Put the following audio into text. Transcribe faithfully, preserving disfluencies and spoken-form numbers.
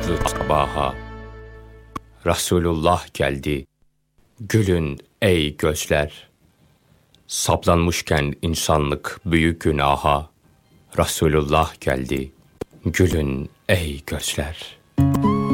nazlı sabaha. Resulullah geldi, gülün ey gözler. Saplanmışken insanlık büyük günaha. Resulullah geldi, gülün ey gözler.